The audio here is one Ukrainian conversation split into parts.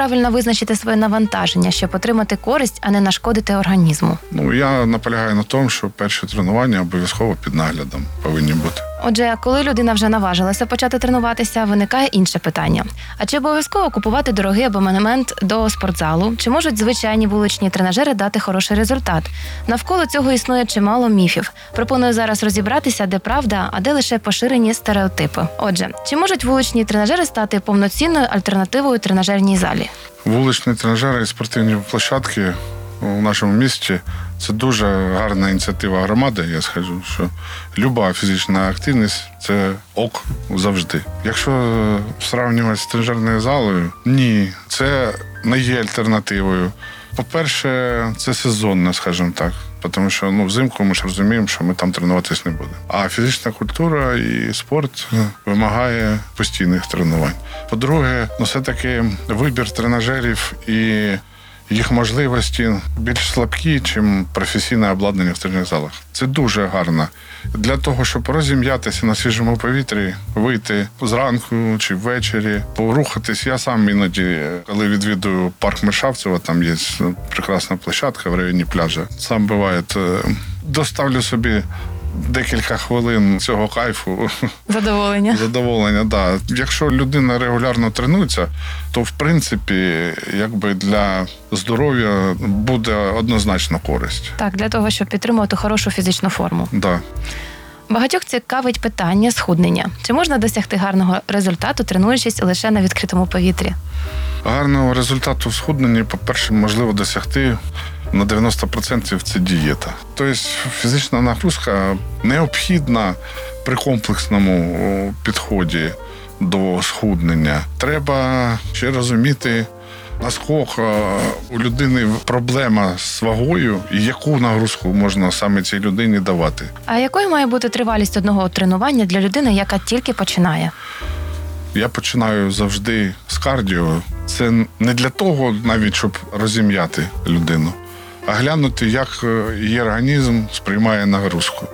правильно визначити своє навантаження, щоб отримати користь, а не нашкодити організму? Я наполягаю на тому, що перші тренування обов'язково під наглядом повинні бути. Отже, коли людина вже наважилася почати тренуватися, виникає інше питання. А чи обов'язково купувати дорогий абонемент до спортзалу? Чи можуть звичайні вуличні тренажери дати хороший результат? Навколо цього існує чимало міфів. Пропоную зараз розібратися, де правда, а де лише поширені стереотипи. Отже, чи можуть вуличні тренажери стати повноцінною альтернативою тренажерній залі? Вуличні тренажери і спортивні площадки у нашому місті – це дуже гарна ініціатива громади, я скажу, що люба фізична активність – це ок завжди. Якщо сравнювати з тренажерною залою, ні, це не є альтернативою. По-перше, це сезонне, скажімо так, тому що взимку ми ж розуміємо, що ми там тренуватись не будемо. А фізична культура і спорт вимагає постійних тренувань. По-друге, все-таки вибір тренажерів і їх можливості більш слабкі, ніж професійне обладнання в тренажерних залах. Це дуже гарно. Для того, щоб розім'ятися на свіжому повітрі, вийти зранку чи ввечері, порухатись. Я сам іноді, коли відвідую парк Мершавцева, там є прекрасна площадка в районі пляжа. Сам буває, доставлю собі декілька хвилин цього кайфу. Задоволення, да. Якщо людина регулярно тренується, то в принципі, для здоров'я буде однозначно користь. Так, для того, щоб підтримувати хорошу фізичну форму. Да. Багатьох цікавить питання схуднення. Чи можна досягти гарного результату, тренуючись лише на відкритому повітрі? Гарного результату в схудненні, по-перше, можливо досягти на 90% це дієта. Тобто фізична нагрузка необхідна при комплексному підході до схуднення. Треба ще розуміти, наскільки у людини проблема з вагою і яку нагрузку можна саме цій людині давати. А якою має бути тривалість одного тренування для людини, яка тільки починає? Я починаю завжди з кардіо. Це не для того навіть, щоб розім'яти людину, а глянути, як її організм сприймає нагрузку.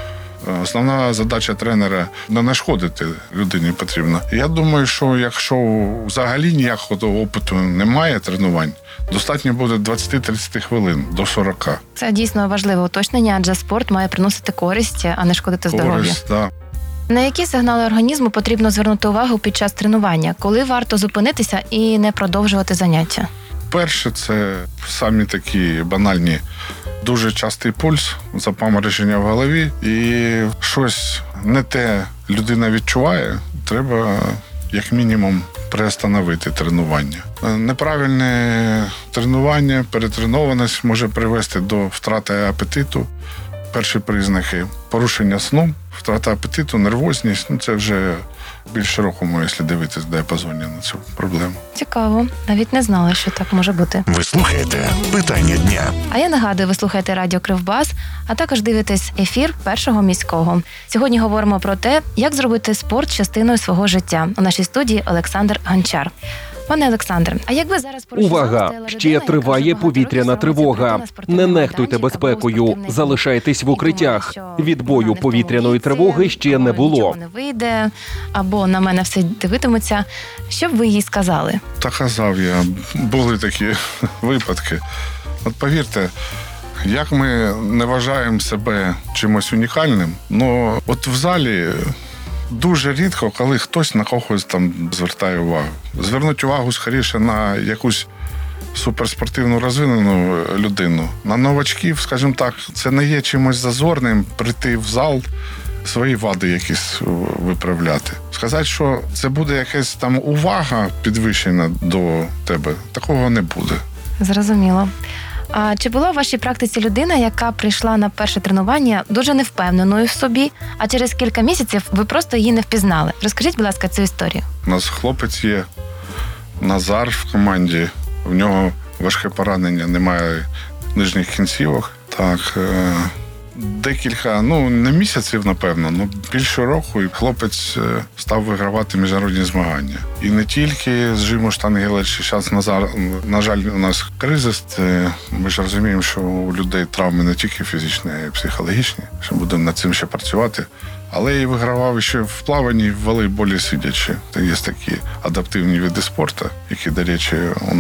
Основна задача тренера – не нашкодити людині потрібно. Я думаю, що якщо взагалі ніякого опиту немає тренувань, достатньо буде 20-30 хвилин до 40. Це дійсно важливе уточнення, адже спорт має приносити користь, а не шкодити здоров'ю. Користь, да. На які сигнали організму потрібно звернути увагу під час тренування? Коли варто зупинитися і не продовжувати заняття? Перше, це самі такі банальні, дуже частий пульс, запаморочення в голові, і щось не те людина відчуває, треба як мінімум приостановити тренування. Неправильне тренування, перетренованість може привести до втрати апетиту. Перші признаки – порушення сну, втрата апетиту, нервозність. Це вже більш широкому, якщо дивитися, діапазоні на цю проблему. Цікаво. Навіть не знала, що так може бути. Ви слухаєте «Питання дня». А я нагадую, ви слухаєте Радіо Кривбас, а також дивитесь ефір Першого міського. Сьогодні говоримо про те, як зробити спорт частиною свого життя. У нашій студії Олександр Гончар. Пане Олександре, а як ви зараз Увага! Ще триває повітряна тривога. Не нехтуйте безпекою, залишайтесь в укриттях. Відбою повітряної тривоги ще не було. Не вийде, або на мене все дивитиметься. Що б ви їй сказали? Та казав я, були такі випадки. От повірте, як ми не вважаємо себе чимось унікальним, але от в залі дуже рідко, коли хтось на когось там звертає увагу. Звернуть увагу, скоріше, на якусь суперспортивну розвинену людину. На новачків, скажімо так, це не є чимось зазорним прийти в зал, свої вади якісь виправляти. Сказати, що це буде якась там увага підвищена до тебе, такого не буде. Зрозуміло. А чи була в вашій практиці людина, яка прийшла на перше тренування дуже невпевненою в собі, а через кілька місяців ви просто її не впізнали? Розкажіть, будь ласка, цю історію. У нас хлопець є, Назар в команді, в нього важке поранення, немає нижніх кінцівок. Так, декілька, не місяців, напевно, але більше року, і хлопець став вигравати міжнародні змагання. І не тільки з жиму штангелечі. Зараз, на жаль, у нас кризис. Ми ж розуміємо, що у людей травми не тільки фізичні, а й психологічні, що будемо над цим ще працювати. Але і вигравав ще в плаванні, в волейболі сидячи. Є такі адаптивні види спорту, які, до речі, у